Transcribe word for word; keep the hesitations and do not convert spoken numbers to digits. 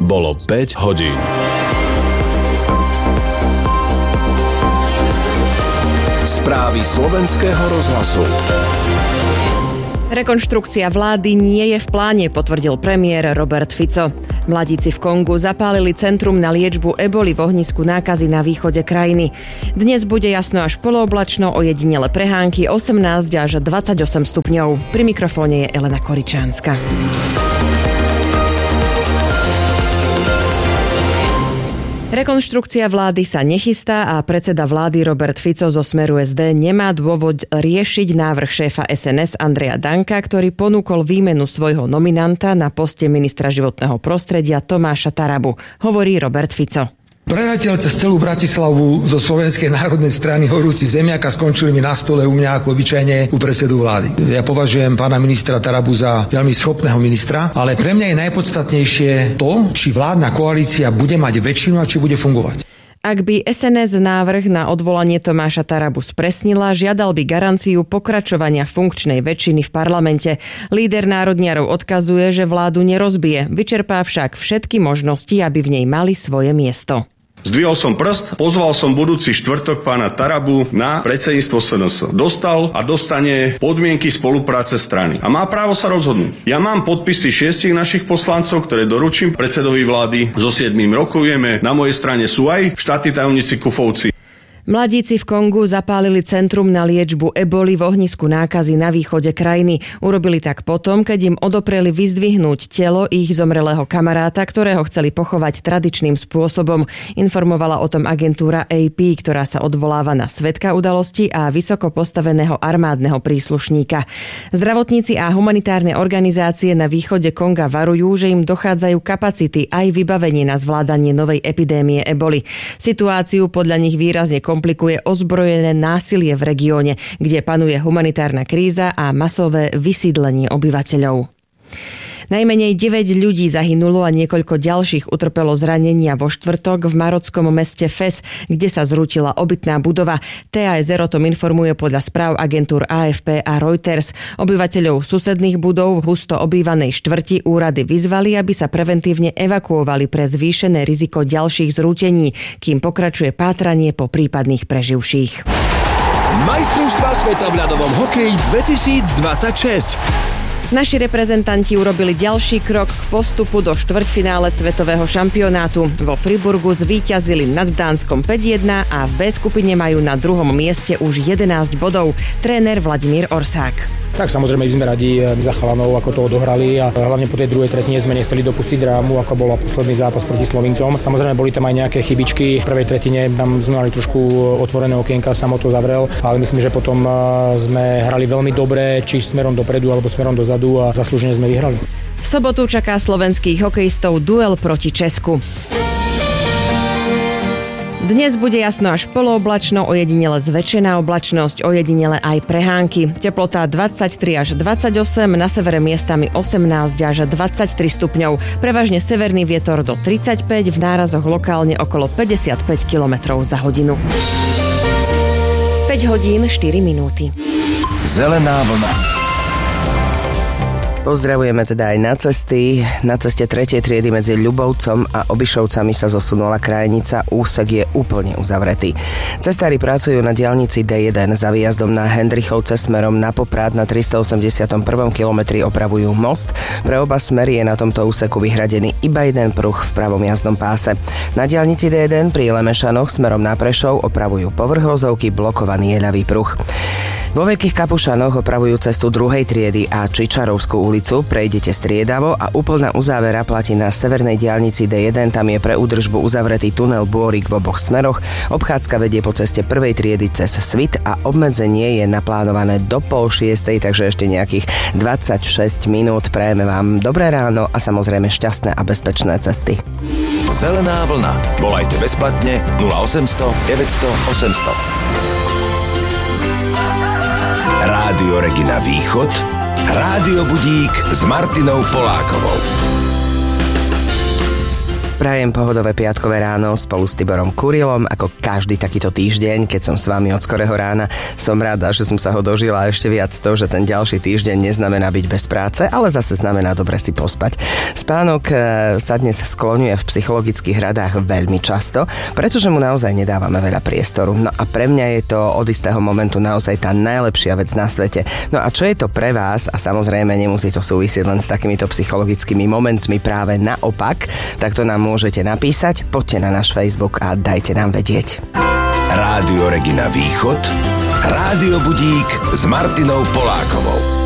Bolo päť hodín. Správy slovenského rozhlasu. Rekonštrukcia vlády nie je v pláne, potvrdil premiér Robert Fico. Mladíci v Kongu zapálili centrum na liečbu eboli v ohnisku nákazy na východe krajiny. Dnes bude jasno až polooblačno, ojedinele prehánky osemnásť až dvadsaťosem stupňov. Pri mikrofóne je Elena Koričánska. Rekonštrukcia vlády sa nechystá a predseda vlády Robert Fico zo Smeru es dé nemá dôvod riešiť návrh šéfa es en es Andreja Danka, ktorý ponúkol výmenu svojho nominanta na poste ministra životného prostredia Tomáša Tarabu, hovorí Robert Fico. Preletel cez celú Bratislavu zo Slovenskej národnej strany horúci zemiak a skončili mi na stole u mňa ako obyčajne u predsedu vlády. Ja považujem pána ministra Tarabu za veľmi schopného ministra, ale pre mňa je najpodstatnejšie to, či vládna koalícia bude mať väčšinu a či bude fungovať. Ak by es en es návrh na odvolanie Tomáša Tarabu spresnila, žiadal by garanciu pokračovania funkčnej väčšiny v parlamente. Líder národniarov odkazuje, že vládu nerozbije, vyčerpá však všetky možnosti, aby v nej mali svoje miesto. Zdvihol som prst, pozval som budúci štvrtok pána Tarabu na predsedníctvo es en es. Dostal a dostane podmienky spolupráce strany. A má právo sa rozhodnúť. Ja mám podpisy šiestich našich poslancov, ktoré doručím predsedovi vlády. So siedmým rokujeme. Na mojej strane sú aj štátni tajomníci Kufovci. Mladíci v Kongu zapálili centrum na liečbu eboli v ohnisku nákazy na východe krajiny. Urobili tak potom, keď im odopreli vyzdvihnúť telo ich zomrelého kamaráta, ktorého chceli pochovať tradičným spôsobom. Informovala o tom agentúra á pé, ktorá sa odvoláva na svedka udalosti a vysoko postaveného armádneho príslušníka. Zdravotníci a humanitárne organizácie na východe Konga varujú, že im dochádzajú kapacity aj vybavenie na zvládanie novej epidémie eboli. Situáciu podľa nich výrazne komplikuje ozbrojené násilie v regióne, kde panuje humanitárna kríza a masové vysídlenie obyvateľov. Najmenej deväť ľudí zahynulo a niekoľko ďalších utrpelo zranenia vo štvrtok v marockom meste Fes, kde sa zrútila obytná budova. té á es er o tom informuje podľa správ agentúr á ef pé a Reuters. Obyvateľov susedných budov v husto obývanej štvrti úrady vyzvali, aby sa preventívne evakuovali pre zvýšené riziko ďalších zrútení, kým pokračuje pátranie po prípadných preživších. Majstrovstvá sveta v ľadovom hokeji dvetisícdvadsaťšesť. Naši reprezentanti urobili ďalší krok k postupu do štvrťfinále svetového šampionátu. Vo Friburgu zvíťazili nad Dánskom päť jedna a v B skupine majú na druhom mieste už jedenásť bodov. Tréner Vladimír Orsák. Tak samozrejme sme radi za chalanov, ako to odohrali a hlavne po tej druhej tretine sme nechceli dopustiť drámu, ako bola posledný zápas proti Slovincom. Samozrejme boli tam aj nejaké chybičky. V prvej tretine tam sme mali trošku otvorené okienka, samo to zavrel, ale myslím, že potom sme hrali veľmi dobre, či smerom dopredu alebo smerom dozadu a zaslúžene sme vyhrali. V sobotu čaká slovenských hokejistov duel proti Česku. Dnes bude jasno až polooblačno, ojedinele zväčšená oblačnosť, ojedinele aj prehánky. Teplota dvadsaťtri až dvadsaťosem, na severe miestami osemnásť až dvadsaťtri stupňov. Prevažne severný vietor do tridsaťpäť, v nárazoch lokálne okolo päťdesiatpäť kilometrov za hodinu. päť hodín štyri minúty. Zelená vlna. Pozdravujeme teda aj na cesty. Na ceste tretej triedy medzi Ľubovcom a Obišovcami sa zosunula krajnica, úsek je úplne uzavretý. Cestári pracujú na diaľnici dé jeden za výjazdom na Hendrichovce smerom na Poprad na tristoosemdesiatom prvom kilometri opravujú most. Pre oba smery je na tomto úseku vyhradený iba jeden pruh v pravom jazdnom páse. Na diaľnici dé jeden pri Lemešanoch smerom na Prešov opravujú povrch vozovky, blokovaný je ľavý pruh. Vo Veľkých Kapušanoch opravujú cestu druhej triedy a Čičarovskú ulicu, prejdete striedavo a úplná uzávera platí na severnej diaľnici dé jeden, tam je pre údržbu uzavretý tunel Bôrik v oboch smeroch, obchádzka vedie po ceste prvej triedy cez Svit a obmedzenie je naplánované do pol šiestej, takže ešte nejakých dvadsaťšesť minút. Prajeme vám dobré ráno a samozrejme šťastné a bezpečné cesty. Zelená vlna. Volajte bezplatne nula osemsto deväťsto osemsto. Rádio Regina Východ, Rádio Budík s Martinou Polákovou. prajem pohodové piatkové ráno spolu s Tiborom Kurilom, ako každý takýto týždeň, keď som s vami od skorého rána. Som rada, že som sa ho dožila, a ešte viac to, že ten ďalší týždeň neznamená byť bez práce, ale zase znamená dobre si pospať. Spánok sa dnes skloňuje v psychologických radách veľmi často, pretože mu naozaj nedávame veľa priestoru. No a pre mňa je to od istého momentu naozaj tá najlepšia vec na svete. No a čo je to pre vás? A samozrejme nemusí to súvisieť len s takýmito psychologickými momentmi, práve naopak, tak to nám môžete napísať, poďte na náš Facebook a dajte nám vedieť. Rádio Regina Východ, Rádio Budík s Martinou Polákovou.